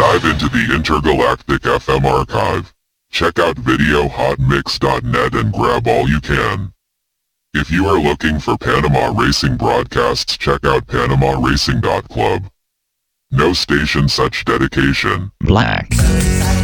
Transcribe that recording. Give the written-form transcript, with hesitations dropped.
Dive into the intergalactic FM archive. Check out videohotmix.net and grab all you can. If you are looking for Panama Racing broadcasts, check out PanamaRacing.club. No station such dedication. Black.